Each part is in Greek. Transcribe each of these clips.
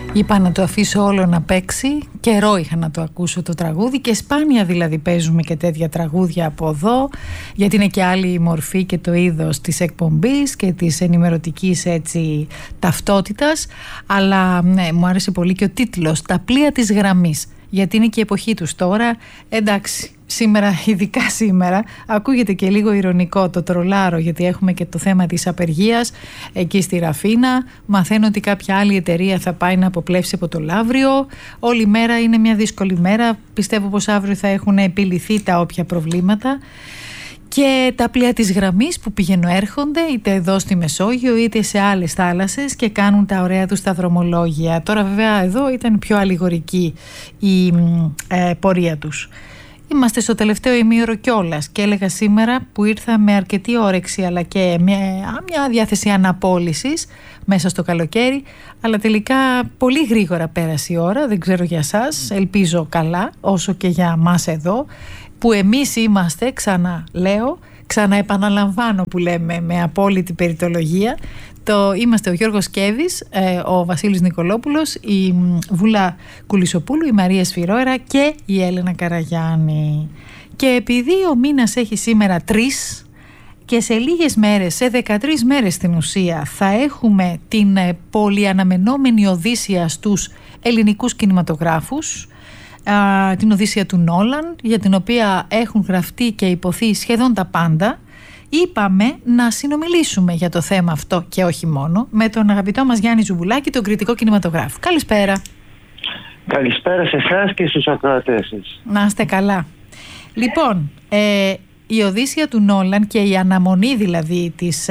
Είπα να το αφήσω όλο να παίξει. Καιρό είχα να το ακούσω το τραγούδι και σπάνια δηλαδή παίζουμε και τέτοια τραγούδια από εδώ, γιατί είναι και άλλη η μορφή και το είδος της εκπομπής και της ενημερωτικής έτσι ταυτότητας. Αλλά ναι, μου άρεσε πολύ και ο τίτλος «Τα πλοία της γραμμής», γιατί είναι και η εποχή τους τώρα. Εντάξει, σήμερα, ειδικά σήμερα, ακούγεται και λίγο ηρωνικό το τρολάρο, γιατί έχουμε και το θέμα της απεργίας εκεί στη Ραφίνα. Μαθαίνω ότι κάποια άλλη εταιρεία θα πάει να αποπλέψει από το Λαύριο. Όλη μέρα είναι μια δύσκολη μέρα. Πιστεύω πως αύριο θα έχουν επιλυθεί τα όποια προβλήματα. Και τα πλοία της γραμμής που πηγαίνουν έρχονται είτε εδώ στη Μεσόγειο είτε σε άλλες θάλασσες και κάνουν τα ωραία τους τα δρομολόγια. Τώρα βέβαια εδώ ήταν πιο αλληγορική η πορεία τους. Είμαστε στο τελευταίο ημίωρο κιόλας και έλεγα σήμερα που ήρθα με αρκετή όρεξη αλλά και μια διάθεση αναπόλυσης μέσα στο καλοκαίρι, αλλά τελικά πολύ γρήγορα πέρασε η ώρα, δεν ξέρω για σας, ελπίζω καλά όσο και για μας εδώ, που εμείς είμαστε, ξαναλέω, ξαναεπαναλαμβάνω που λέμε με απόλυτη περιτολογία, είμαστε ο Γιώργος Σκέβης, ο Βασίλης Νικολόπουλος, η Βούλα Κουλισοπούλου, η Μαρία Σφυρόερα και η Έλενα Καραγιάννη. Και επειδή ο μήνας έχει σήμερα 3 και σε λίγες μέρες, σε 13 μέρες στην ουσία, θα έχουμε την πολυαναμενόμενη Οδύσσεια στους ελληνικούς κινηματογράφους, την Οδύσσεια του Νόλαν, για την οποία έχουν γραφτεί και υποθεί σχεδόν τα πάντα, είπαμε να συνομιλήσουμε για το θέμα αυτό και όχι μόνο με τον αγαπητό μας Γιάννη Ζουμπουλάκη, τον κριτικό κινηματογράφο. Καλησπέρα. Καλησπέρα σε εσάς και στους ακροατές σας. Να είστε καλά. Λοιπόν, η Οδύσσεια του Νόλαν και η αναμονή δηλαδή της,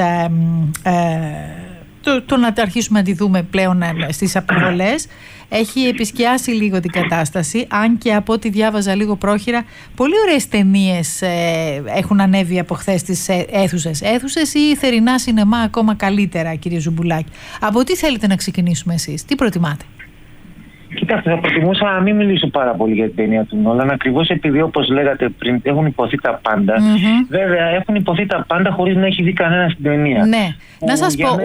το να αρχίσουμε να τη δούμε πλέον στις αποβολές έχει επισκιάσει λίγο την κατάσταση, αν και από ό,τι διάβαζα λίγο πρόχειρα πολύ ωραίες ταινίες έχουν ανέβει από χθες στις αίθουσες ή θερινά σινεμά ακόμα καλύτερα, κύριε Ζουμπουλάκη. Από τι θέλετε να ξεκινήσουμε εσείς, τι προτιμάτε? Κοιτάξτε, θα προτιμούσα να μην μιλήσω πάρα πολύ για την ταινία του Νόλαν, ακριβώς επειδή, όπως λέγατε πριν, έχουν υποθεί τα πάντα. Βέβαια, έχουν υποθεί τα πάντα χωρίς να έχει δει κανένα την ταινία. Ναι. Να σας πω,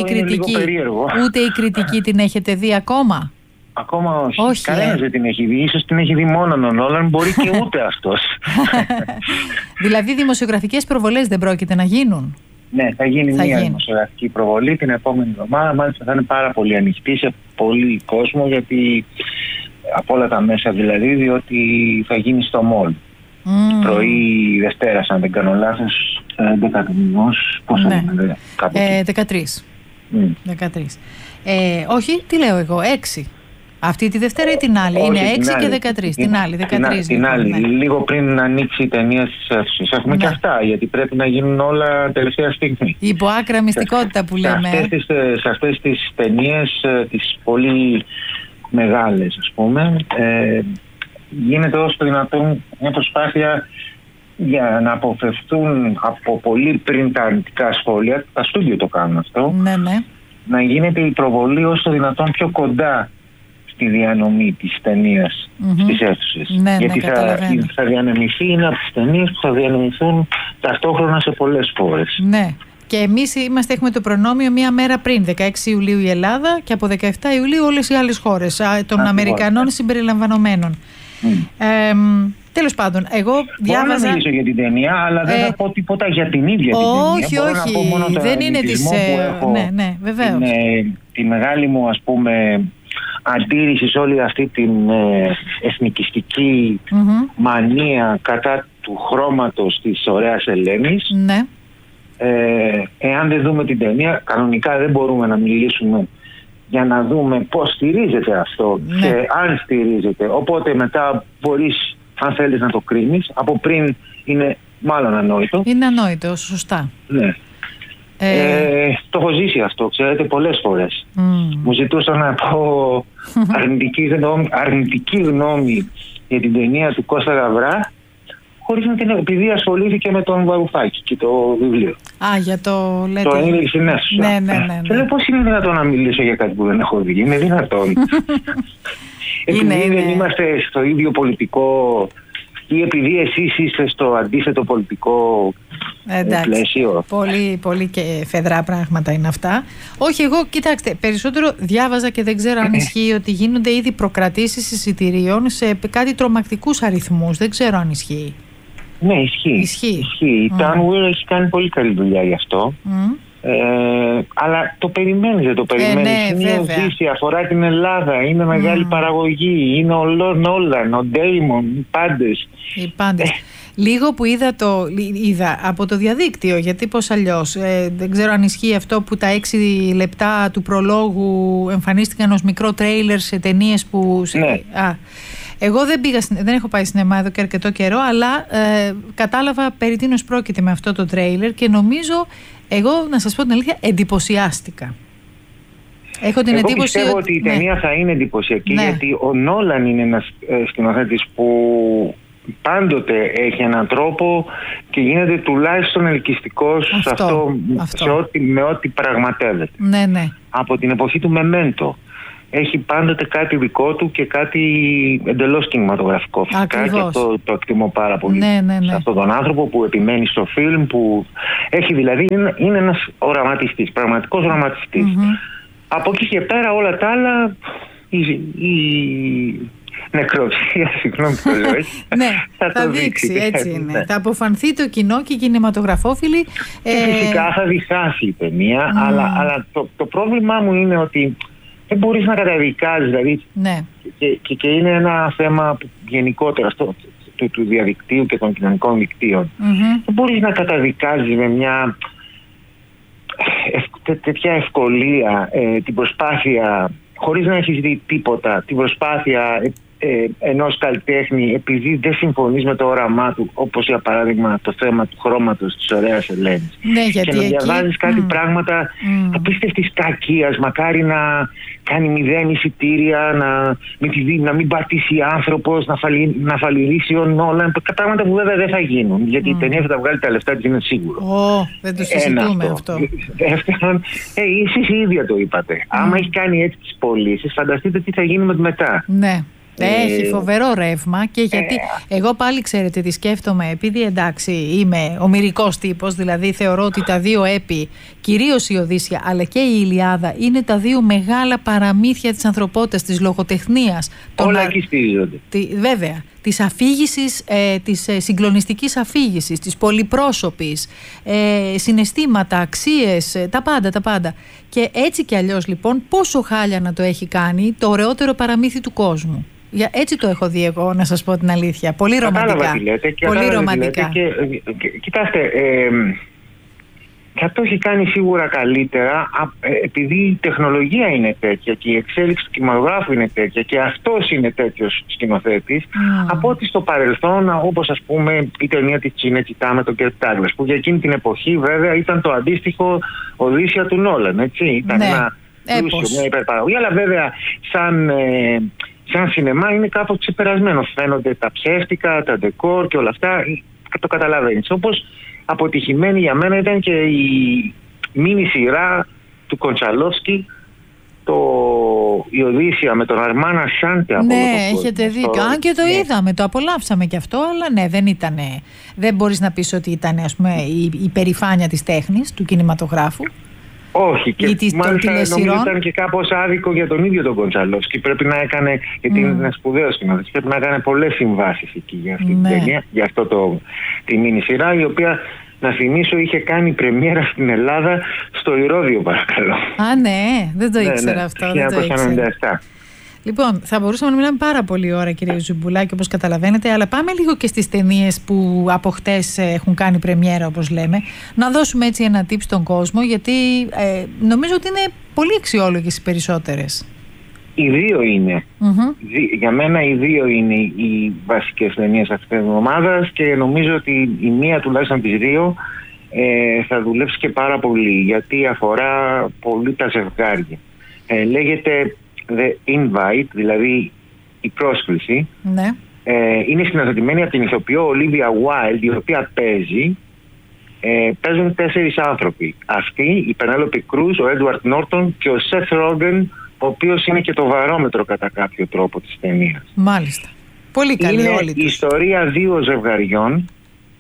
ούτε η κριτική την έχετε δει ακόμα? Ακόμα όχι. Κανένας δεν την έχει δει. Ίσως την έχει δει μόνο ο Νόλαν, μπορεί και ούτε αυτός. Δηλαδή, δημοσιογραφικές προβολές δεν πρόκειται να γίνουν? Ναι, θα γίνει μια δημοσιογραφική προβολή την επόμενη εβδομάδα. Μάλιστα θα είναι πάρα πολύ ανοιχτή σε πολύ κόσμο, γιατί από όλα τα μέσα δηλαδή, διότι θα γίνει στο μολ. Πρωί Δευτέρας, αν δεν κάνω λάθος, 11 του μηνός. Πόσο είναι, 13. 13. Όχι, τι λέω εγώ, 6. Αυτή τη Δευτέρα ή την άλλη? Είναι 6 και 13. Την άλλη, 13. Την άλλη, λίγο πριν ανοίξει η ταινία στις αίθουσες. Έχουμε και αυτά, γιατί πρέπει να γίνουν όλα τελευταία στιγμή. Η υποάκρα μυστικότητα που λέμε. Σε αυτές τις ταινίες, τις πολύ μεγάλες, ας πούμε, γίνεται όσο το δυνατόν μια προσπάθεια για να αποφευθούν από πολύ πριν τα αρνητικά σχόλια. Τα στούντιο το κάνουν αυτό. Ναι. Να γίνεται η προβολή όσο το δυνατόν πιο κοντά στη διανομή της ταινίας στις αίθουσες. Γιατί θα διανεμηθεί, είναι από τις ταινίες που θα διανεμηθούν ταυτόχρονα σε πολλές χώρες. Ναι. Και εμείς έχουμε το προνόμιο μία μέρα πριν, 16 Ιουλίου η Ελλάδα και από 17 Ιουλίου όλες οι άλλες χώρες, των Αμερικανών συμπεριλαμβανομένων. Τέλος πάντων, εγώ διάβαζα... Μπορώ να μιλήσω για την ταινία, αλλά δεν θα πω τίποτα για την ίδια την ταινία. Όχι, να πω μόνο δεν είναι της... Ναι, βεβαίως. Τη μεγάλη μου, ας πούμε, αντίρρηση σε όλη αυτή την εθνικιστική μανία κατά του χρώματος της ωραίας Ελένης. Ναι. Εάν δεν δούμε την ταινία, κανονικά δεν μπορούμε να μιλήσουμε για να δούμε πώς στηρίζεται αυτό και αν στηρίζεται. Οπότε μετά μπορείς, αν θέλεις, να το κρίνεις. Από πριν είναι μάλλον ανόητο. Είναι ανόητο, σωστά. Ναι. Το έχω ζήσει αυτό, ξέρετε, πολλές φορές. Μου ζητούσαν να πω αρνητική γνώμη για την ταινία του Κώστα Γαβρά, χωρίς να την, επειδή ασχολήθηκε με τον Βαρουφάκη και το βιβλίο. Για το λέτε. Το έλεγε στην αίθουσα. Ναι. Και λέω, πώς είναι δυνατόν να μιλήσω για κάτι που δεν έχω δει? Είναι δυνατόν? Επειδή δεν είμαστε στο ίδιο πολιτικό, ή επειδή εσείς είστε στο αντίθετο πολιτικό πλαίσιο. Πολύ, πολύ και φεδρά πράγματα είναι αυτά. Όχι, εγώ κοιτάξτε, περισσότερο διάβαζα και δεν ξέρω αν ισχύει ότι γίνονται ήδη προκρατήσεις εισιτηρίων σε κάτι τρομακτικούς αριθμούς. Δεν ξέρω αν ισχύει. Ναι, ισχύει. Η Tanwir έχει κάνει πολύ καλή δουλειά γι' αυτό. Αλλά το περιμένεις, δεν το περιμένεις. Είναι η Οδύσσια, αφορά την Ελλάδα, είναι μεγάλη παραγωγή, είναι ο Νόλαν, ο Ντέιμον, οι πάντες. Λίγο που είδα από το διαδίκτυο, γιατί πώς αλλιώς, δεν ξέρω αν ισχύει αυτό που τα 6 λεπτά του προλόγου εμφανίστηκαν ως μικρό τρέιλερ σε ταινίες που... Ναι. Εγώ δεν έχω πάει σινεμά εδώ και αρκετό καιρό, αλλά κατάλαβα περί τίνος πρόκειται με αυτό το τρέιλερ και νομίζω, εγώ να σας πω την αλήθεια, εντυπωσιάστηκα. Έχω την εντύπωση πιστεύω ότι η ταινία θα είναι εντυπωσιακή, γιατί ο Νόλαν είναι ένας σκηνοθέτης που πάντοτε έχει έναν τρόπο και γίνεται τουλάχιστον ελκυστικός με ό,τι πραγματεύεται. Ναι. Από την εποχή του Μεμέντο. Έχει πάντοτε κάτι δικό του και κάτι εντελώς κινηματογραφικό φυσικά. Ακριβώς. Και αυτό το εκτιμώ πάρα πολύ σε αυτόν τον άνθρωπο που επιμένει στο φιλμ, που έχει δηλαδή, είναι ένας οραματιστής, πραγματικός οραματιστής. Από εκεί και πέρα όλα τα άλλα, η νεκροψία, συγγνώμη που το λέω έτσι, θα δείξει, έτσι είναι. Θα αποφανθεί το κοινό και οι κινηματογραφόφιλοι. Φυσικά θα διχάσει η ταινία, αλλά το πρόβλημά μου είναι ότι δεν μπορείς να καταδικάζεις, δηλαδή, και είναι ένα θέμα γενικότερα του διαδικτύου και των κοινωνικών δικτύων. Δεν μπορείς να καταδικάζεις με μια τέτοια ευκολία την προσπάθεια, χωρίς να έχεις δει τίποτα, την προσπάθεια ενός καλλιτέχνη επειδή δεν συμφωνείς με το όραμά του, όπως για παράδειγμα το θέμα του χρώματος της ωραίας Ελένης. Και να διαβάζεις κάτι πράγματα απίστευτης κακίας, μακάρι να κάνει 0 εισιτήρια, να μην πατήσει άνθρωπος, να φαλυρίσει ο Νόλαν, πράγματα που βέβαια δεν θα γίνουν, γιατί η ταινία θα τα βγάλει τα λεφτά της, είναι σίγουρο. Δεν το συζητούμε αυτό. Δεύτερον, εσείς οι ίδια το είπατε. Άμα έχει κάνει έτσι τις πωλήσεις, φανταστείτε τι θα γίνει μετά. Ναι. Έχει φοβερό ρεύμα και γιατί εγώ πάλι ξέρετε τι σκέφτομαι, επειδή εντάξει είμαι ομηρικός τύπος, δηλαδή θεωρώ ότι τα δύο έπι, κυρίως η Οδύσσια αλλά και η Ηλιάδα, είναι τα δύο μεγάλα παραμύθια της ανθρωπότητας, της λογοτεχνίας. Όλα εκεί στηρίζονται. Βέβαια, της αφήγησης, της συγκλονιστικής αφήγησης, της πολυπρόσωπης, συναισθήματα, αξίες, τα πάντα. Και έτσι κι αλλιώς λοιπόν, πόσο χάλια να το έχει κάνει το ωραιότερο παραμύθι του κόσμου. Έτσι το έχω δει εγώ, να σας πω την αλήθεια. Πολύ ρομαντικά. Πολύ ρομαντικά. Κοιτάστε, θα το έχει κάνει σίγουρα καλύτερα, επειδή η τεχνολογία είναι τέτοια και η εξέλιξη του κινηματογράφου είναι τέτοια και αυτός είναι τέτοιος σκηνοθέτης, από ότι στο παρελθόν, όπως ας πούμε η ταινία της Τσινέτσιτά με τον Κέρτ Ντάγκλας, που για εκείνη την εποχή βέβαια ήταν το αντίστοιχο Οδύσσια του Νόλαν, έτσι. Ήταν ένα πλούσιο, μια υπερπαραγωγή, αλλά βέβαια σαν σινεμά είναι κάπως ξεπερασμένο. Φαίνονται τα ψεύτικα, τα ντεκόρ και όλα αυτά, το καταλαβαίνεις. Όπως αποτυχημένη για μένα ήταν και η μίνι σειρά του Κοντσαλόφσκι, η Οδύσσια με τον Αρμάν Ασάντε. Έχετε δίκιο. Αν και το είδαμε, το απολαύσαμε κι αυτό, αλλά δεν μπορείς να πεις ότι ήταν, ας πούμε, η περηφάνεια της τέχνης, του κινηματογράφου. Όχι, και μάλιστα νομίζω ήταν και κάπως άδικο για τον ίδιο τον Κοντσαλόφσκι. Πρέπει να έκανε, γιατί είναι ένα σπουδαίο σκηνοθέτης, πρέπει να έκανε πολλές συμβάσεις εκεί για αυτή την ταινία, για αυτό τη μίνι σειρά, η οποία, να θυμίσω, είχε κάνει πρεμιέρα στην Ελλάδα στο Ηρώδειο, παρακαλώ. Δεν το ήξερα αυτό. 1997. Λοιπόν, θα μπορούσαμε να μιλάμε πάρα πολύ ώρα, κύριε Ζουμπουλάκη, όπως καταλαβαίνετε, αλλά πάμε λίγο και στις ταινίες που από χτες έχουν κάνει πρεμιέρα, όπως λέμε. Να δώσουμε έτσι ένα tip στον κόσμο, γιατί νομίζω ότι είναι πολύ αξιόλογες οι περισσότερες. Οι δύο είναι. Για μένα οι δύο είναι οι βασικές ταινίες αυτής της εβδομάδας και νομίζω ότι η μία τουλάχιστον τις δύο θα δουλέψει και πάρα πολύ, γιατί αφορά πολύ τα ζευγάρια. Λέγεται The Invite, δηλαδή η πρόσκληση. Είναι σκηνοθετημένη από την ηθοποιό Olivia Wilde, η οποία παίζουν 4 άνθρωποι. Αυτή, η Penelope Cruz, ο Edward Norton και ο Seth Rogen, ο οποίος είναι και το βαρόμετρο κατά κάποιο τρόπο της ταινίας. Μάλιστα. Πολύ καλή όλη. Είναι η ιστορία 2 ζευγαριών,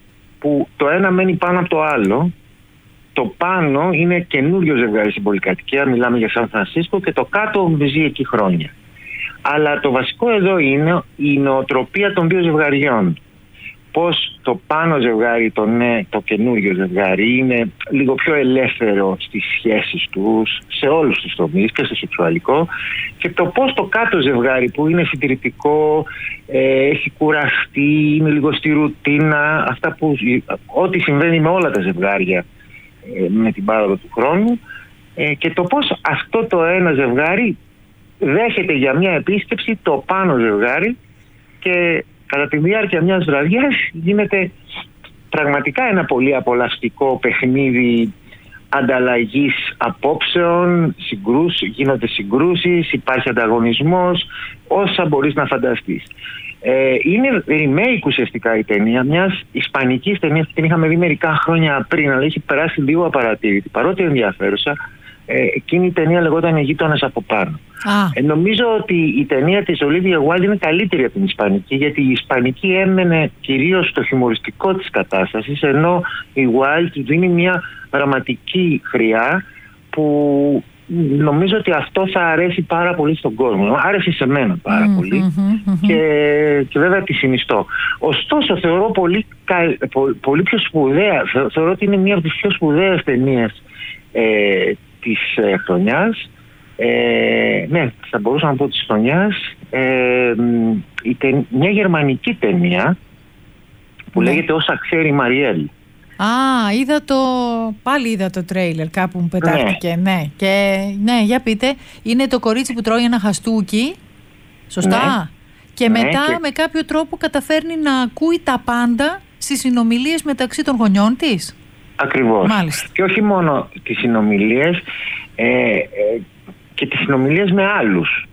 που το ένα μένει πάνω από το άλλο. Το πάνω είναι καινούριο ζευγάρι στην πολυκατοικία, μιλάμε για Σαν Φρανσίσκο, και το κάτω ζει εκεί χρόνια. Αλλά το βασικό εδώ είναι η νοοτροπία των δύο ζευγαριών. Πώς το πάνω ζευγάρι, το καινούριο ζευγάρι, είναι λίγο πιο ελεύθερο στις σχέσεις τους, σε όλους τους τομείς και στο σεξουαλικό, και το πώς το κάτω ζευγάρι, που είναι συντηρητικό, έχει κουραστεί, είναι λίγο στη ρουτίνα, ό,τι συμβαίνει με όλα τα ζευγάρια με την πάροδο του χρόνου, και το πώς αυτό το ένα ζευγάρι δέχεται για μια επίσκεψη το πάνω ζευγάρι, και κατά τη διάρκεια μιας βραδιάς γίνεται πραγματικά ένα πολύ απολαυστικό παιχνίδι ανταλλαγής απόψεων, γίνονται συγκρούσεις, υπάρχει ανταγωνισμός, όσα μπορείς να φανταστείς. Είναι remake ουσιαστικά η ταινία μιας ισπανικής ταινίας που την είχαμε δει μερικά χρόνια πριν, αλλά έχει περάσει λίγο απαρατήρητη, παρότι ενδιαφέρουσα. Εκείνη η ταινία λεγόταν «Οι γείτονες από πάνω». Νομίζω ότι η ταινία της Olivia Wilde είναι καλύτερη από την ισπανική, γιατί η ισπανική έμενε κυρίως στο χιουμοριστικό της κατάστασης, ενώ η Wilde δίνει μια δραματική χρειά που νομίζω ότι αυτό θα αρέσει πάρα πολύ στον κόσμο. Άρεσε σε μένα πάρα πολύ και βέβαια τη συνιστώ. Ωστόσο θεωρώ πολύ πιο σπουδαία, θεωρώ ότι είναι μια από τις πιο σπουδαίες ταινίες της χρονιάς. Ναι, θα μπορούσα να πω της χρονιάς, μια γερμανική ταινία που λέγεται «Όσα ξέρει η Μαριέλ». Πάλι είδα το τρέιλερ κάπου μου πετάχτηκε. Ναι, για πείτε. Είναι το κορίτσι που τρώει ένα χαστούκι, σωστά? Ναι. Και μετά με κάποιο τρόπο καταφέρνει να ακούει τα πάντα στις συνομιλίες μεταξύ των γονιών της. Ακριβώς. Μάλιστα. Και όχι μόνο τις συνομιλίες, και τις συνομιλίες με άλλους.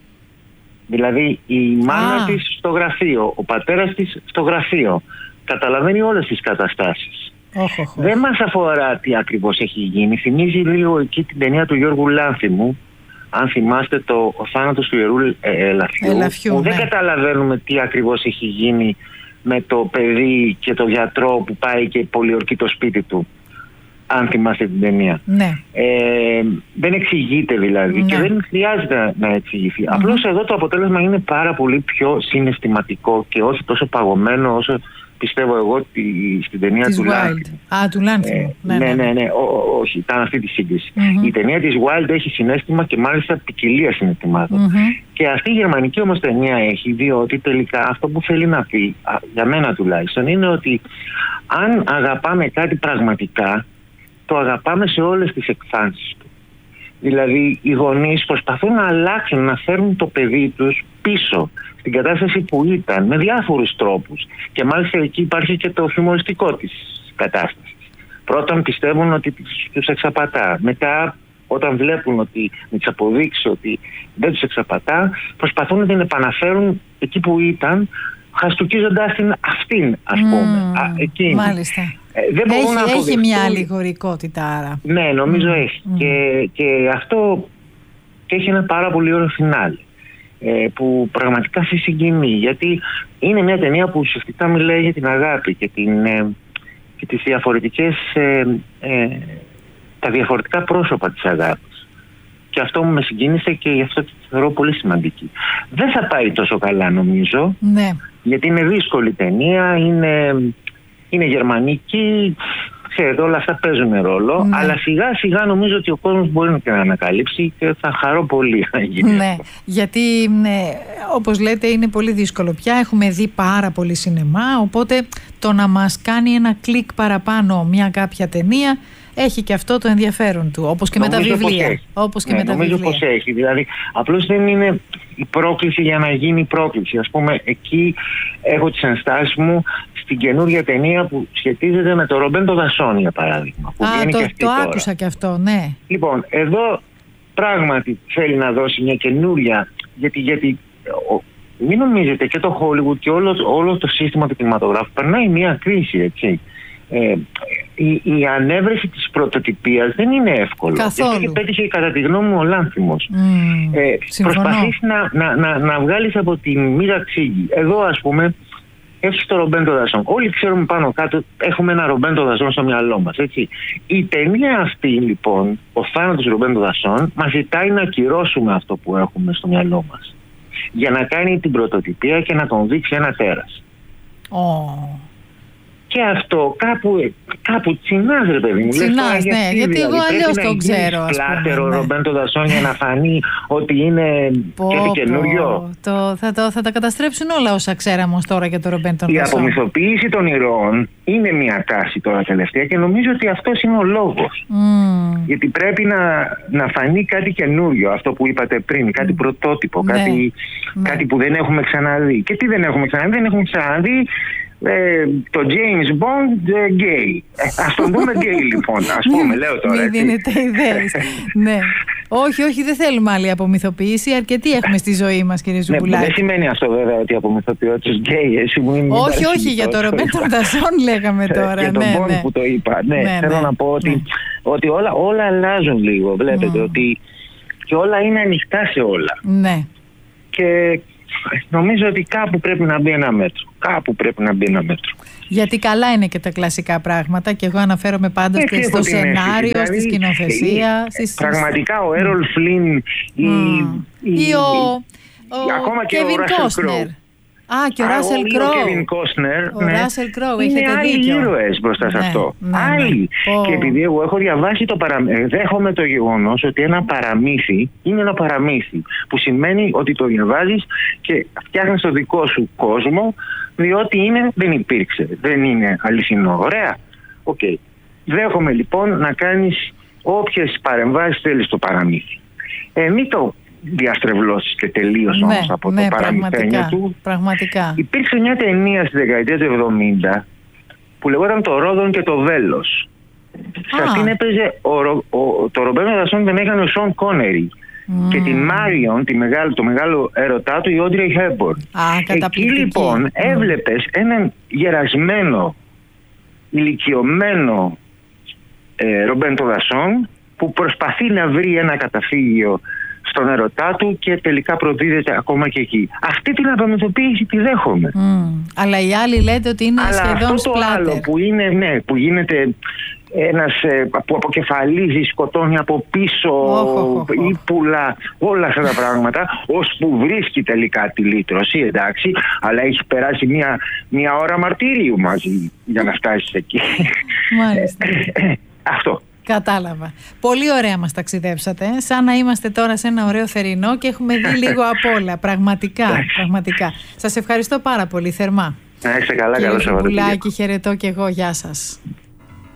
Δηλαδή η μάνα της στο γραφείο, ο πατέρας της στο γραφείο. Καταλαβαίνει όλες τις καταστάσεις. Δεν μας αφορά τι ακριβώς έχει γίνει. Θυμίζει λίγο εκεί την ταινία του Γιώργου Λάνθιμου, αν θυμάστε, «Ο θάνατος του Ιερού Ελαφιού», που δεν καταλαβαίνουμε τι ακριβώς έχει γίνει με το παιδί και το γιατρό που πάει και πολιορκεί το σπίτι του, αν θυμάστε την ταινία. Ναι. Δεν εξηγείται δηλαδή, και δεν χρειάζεται να εξηγηθεί. Απλώς εδώ το αποτέλεσμα είναι πάρα πολύ πιο συναισθηματικό και όχι τόσο παγωμένο όσο πιστεύω εγώ στην ταινία του Λάνθιμου. Του Λάνθιμου. Ναι. Όχι, ήταν αυτή τη σύγκριση. Η ταινία της Wilde έχει συναίσθημα, και μάλιστα ποικιλία συναισθημάτων. Και αυτή η γερμανική όμως ταινία έχει, διότι τελικά αυτό που θέλει να πει, για μένα τουλάχιστον, είναι ότι αν αγαπάμε κάτι πραγματικά, το αγαπάμε σε όλες τις εκφάνσεις του. Δηλαδή οι γονείς προσπαθούν να αλλάξουν, να φέρουν το παιδί τους πίσω στην κατάσταση που ήταν, με διάφορους τρόπους. Και μάλιστα εκεί υπάρχει και το χιουμοριστικό της κατάστασης. Πρώτον πιστεύουν ότι τους εξαπατά. Μετά, όταν βλέπουν ότι με τις αποδείξεις ότι δεν τους εξαπατά, προσπαθούν να την επαναφέρουν εκεί που ήταν, χαστουκίζοντας την αυτήν, ας πούμε. Εκείνη. Μάλιστα. Έχει μια αλληγορικότητα άρα. Ναι, νομίζω έχει. Και αυτό έχει ένα πάρα πολύ ωραίο φινάλι, που πραγματικά σε συγκινεί, γιατί είναι μια ταινία που ουσιαστικά μιλάει για την αγάπη και τις διαφορετικές, τα διαφορετικά πρόσωπα της αγάπης. Και αυτό μου με συγκίνησε και γι' αυτό τη θεωρώ πολύ σημαντική. Δεν θα πάει τόσο καλά νομίζω, γιατί είναι δύσκολη ταινία, είναι γερμανική, ξέρετε, όλα αυτά παίζουν ρόλο, αλλά σιγά σιγά νομίζω ότι ο κόσμος μπορεί να την ανακαλύψει και θα χαρώ πολύ να γίνει αυτό. Γιατί όπως λέτε είναι πολύ δύσκολο πια, έχουμε δει πάρα πολύ σινεμά, οπότε το να μας κάνει ένα κλικ παραπάνω μια κάποια ταινία έχει και αυτό το ενδιαφέρον του, όπως και νομίζω με τα βιβλία. Νομίζω πως έχει, δηλαδή απλώς δεν είναι η πρόκληση για να γίνει πρόκληση. Ας πούμε, εκεί έχω τις ενστάσεις μου στην καινούργια ταινία που σχετίζεται με το Ρομπέν το Δασόν, για παράδειγμα. Που το άκουσα και αυτό, ναι. Λοιπόν, εδώ πράγματι θέλει να δώσει μια καινούρια, γιατί μην νομίζετε, και το Hollywood και όλο το σύστημα του κινηματογράφου περνάει μια κρίση, έτσι. Η ανέβρεση της πρωτοτυπίας δεν είναι εύκολο. Καθόλου. Και πέτυχε κατά τη γνώμη μου ο Λάνθιμος. Προσπαθείς να βγάλεις από τη μοίρα ξύγκη. Εδώ ας πούμε Έχεις το Ρομπέρτο Ντασόν. Όλοι ξέρουμε πάνω κάτω, έχουμε ένα Ρομπέρτο Ντασόν στο μυαλό μας, έτσι. Η ταινία αυτή, λοιπόν, ο θάνατος του Ρομπέρτο Ντασόν, μας ζητάει να ακυρώσουμε αυτό που έχουμε στο μυαλό μας. Για να κάνει την πρωτοτυπία και να τον δείξει ένα τέρας. Και αυτό κάπου τσινάς, ρε παιδί μου. Τσινάς, ναι, γιατί εγώ αλλιώς το ξέρω. Πλάτερο ο Ρομπέρτο Ντασόν για να φανεί ότι είναι κάτι καινούριο. Θα τα καταστρέψουν όλα όσα ξέραμε ως τώρα για το Ρομπέρτο Ντασόν. Η απομυθοποίηση των ηρώων είναι μια τάση τώρα τελευταία και νομίζω ότι αυτός είναι ο λόγος. Γιατί πρέπει να φανεί κάτι καινούριο, αυτό που είπατε πριν, κάτι πρωτότυπο, κάτι που δεν έχουμε ξαναδεί. Και τι δεν έχουμε ξαναδεί? Δεν έχουμε ξαναδεί το James Bond gay. Ας τον δούμε gay, λοιπόν. Ας πούμε, λέω τώρα. Μην δίνετε ιδέες. Ναι. Όχι, δεν θέλουμε άλλη απομυθοποίηση. Αρκετή έχουμε στη ζωή μας, κύριε Ζουμπουλάκη. Δεν σημαίνει αυτό βέβαια ότι απομυθοποιώ τους γκέι. Όχι, για το Ρομπέρτο Ντασόν λέγαμε τώρα. Και τον Bond που το είπα. Ναι, θέλω να πω ότι όλα αλλάζουν λίγο. Βλέπετε ότι και όλα είναι ανοιχτά σε όλα. Ναι. Και νομίζω ότι κάπου πρέπει να μπει ένα μέτρο. Γιατί καλά είναι και τα κλασικά πράγματα και εγώ αναφέρομαι πάντα στο σενάριο, δηλαδή, στη σκηνοθεσία. Πραγματικά ο Έρολ Φλιν ή ακόμα και Κέβιν ο Ράσελ Κόσνερ. Και ο Ράσελ Κρόου. Είναι άλλοι ήρωες μπροστά σε αυτό. Άλλοι. Και επειδή εγώ έχω διαβάσει δέχομαι το γεγονός ότι ένα παραμύθι είναι ένα παραμύθι. Που σημαίνει ότι το διαβάζεις και φτιάχνεις το δικό σου κόσμο, διότι δεν υπήρξε. Δεν είναι αληθινό. Ωραία. Okay. Δέχομαι λοιπόν να κάνεις όποιες παρεμβάσεις θέλεις στο παραμύθι. Μην το διαστρεβλώσεις και τελείως όμως από το παραμυθένιο του. Πραγματικά. Υπήρξε μια ταινία στη δεκαετία του 70 που λεγόταν Το Ρόδον και το Βέλος. Σε αυτήν έπαιζε το Ρομπέρτο Ντασόν, δεν έκανε ο Σον Κόνερι. Και την Μάριον, το μεγάλο έρωτά του, η Όντρεϊ Χέμπορν. Εκεί λοιπόν έβλεπες έναν γερασμένο, ηλικιωμένο Ρομπέρτο Ντασόν που προσπαθεί να βρει ένα καταφύγιο στον ερωτά του και τελικά προδίδεται ακόμα και εκεί. Αυτή την απομυθοποίηση τη δέχομαι. Αλλά οι άλλοι λέτε ότι είναι σχεδόν σπλάτερ. Αυτό το άλλο που γίνεται ένας που αποκεφαλίζει, σκοτώνει από πίσω, ύπουλα, όλα αυτά τα πράγματα, ώσπου βρίσκει τελικά τη λύτρωση, εντάξει, αλλά έχει περάσει μια ώρα μαρτύριου μαζί για να φτάσει εκεί. Μάλιστα. Αυτό. Κατάλαβα. Πολύ ωραία μας ταξιδέψατε. Σαν να είμαστε τώρα σε ένα ωραίο θερινό και έχουμε δει λίγο απ' όλα. Πραγματικά. Σας ευχαριστώ πάρα πολύ θερμά. Να είστε καλά, καλό Σαββατοκύριακο. Κύριε Ζουμπουλάκη, χαιρετώ και εγώ. Γεια σας.